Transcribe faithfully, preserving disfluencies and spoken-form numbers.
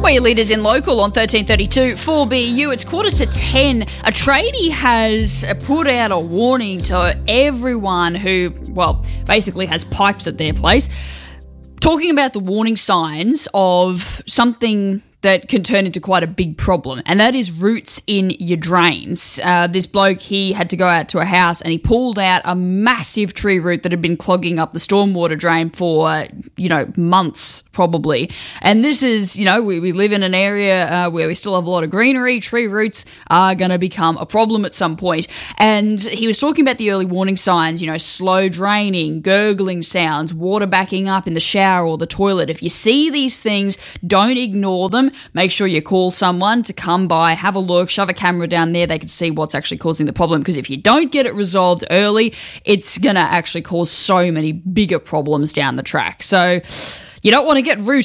We're your leaders in local on thirteen thirty-two four B U. It's quarter to ten. A tradie has put out a warning to everyone who, well, basically has pipes at their place, talking about the warning signs of something that can turn into quite a big problem, and that is roots in your drains. Uh, this bloke, he had to go out to a house and he pulled out a massive tree root that had been clogging up the stormwater drain for, you know, months probably. And this is, you know, we, we live in an area uh, where we still have a lot of greenery. Tree roots are going to become a problem at some point. And he was talking about the early warning signs, you know, slow draining, gurgling sounds, water backing up in the shower or the toilet. If you see these things, don't ignore them. Make sure you call someone to come by, have a look, shove a camera down there. They can see what's actually causing the problem, because if you don't get it resolved early, it's going to actually cause so many bigger problems down the track. So you don't want to get root